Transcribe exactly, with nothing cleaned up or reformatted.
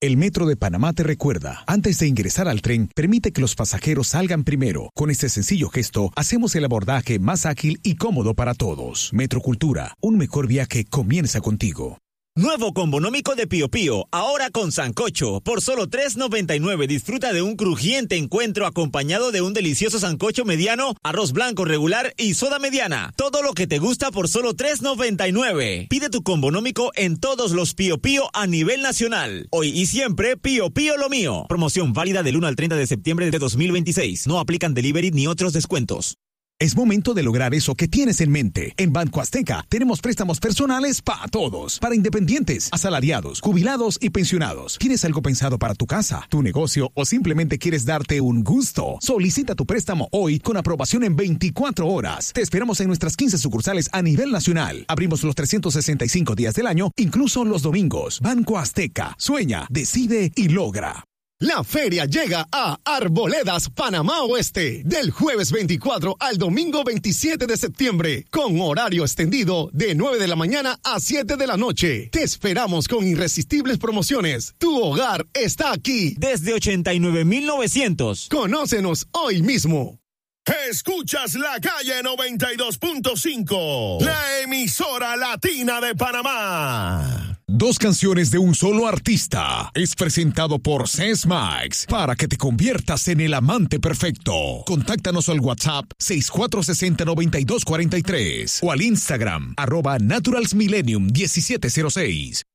El Metro de Panamá te recuerda, antes de ingresar al tren, permite que los pasajeros salgan primero. Con este sencillo gesto, hacemos el abordaje más ágil y cómodo para todos. Metro Cultura, un mejor viaje comienza contigo. Nuevo combonómico de Pío Pío, ahora con sancocho. Por solo tres noventa y nueve disfruta de un crujiente encuentro acompañado de un delicioso sancocho mediano, arroz blanco regular y soda mediana. Todo lo que te gusta por solo tres noventa y nueve. Pide tu combonómico en todos los Pío Pío a nivel nacional. Hoy y siempre, Pío Pío lo mío. Promoción válida del uno al treinta de septiembre de dos mil veintiséis. No aplican delivery ni otros descuentos. Es momento de lograr eso que tienes en mente. En Banco Azteca tenemos préstamos personales para todos, para independientes, asalariados, jubilados y pensionados. ¿Tienes algo pensado para tu casa, tu negocio o simplemente quieres darte un gusto? Solicita tu préstamo hoy con aprobación en veinticuatro horas. Te esperamos en nuestras quince sucursales a nivel nacional. Abrimos los trescientos sesenta y cinco días del año, incluso los domingos. Banco Azteca. Sueña, decide y logra. La feria llega a Arboledas, Panamá Oeste, del jueves veinticuatro al domingo veintisiete de septiembre, con horario extendido de nueve de la mañana a siete de la noche. Te esperamos con irresistibles promociones. Tu hogar está aquí. Desde ochenta y nueve mil novecientos. Conócenos hoy mismo. Escuchas La Calle noventa y dos punto cinco, la emisora latina de Panamá. Dos canciones de un solo artista. Es presentado por Sesmax para que te conviertas en el amante perfecto. Contáctanos al WhatsApp seis cuatro seis cero nueve dos cuatro tres o al Instagram arroba naturalsmillennium diecisiete cero seis.